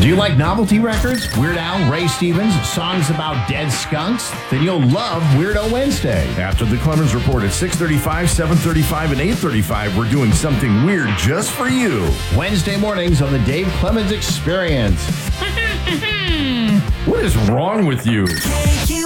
Do you like novelty records? Weird Al, Ray Stevens, songs about dead skunks? Then you'll love Weirdo Wednesday. After the Clemens Report at 6:35, 7:35, and 8:35, we're doing something weird just for you. Wednesday mornings on the Dave Clemens Experience. What is wrong with you?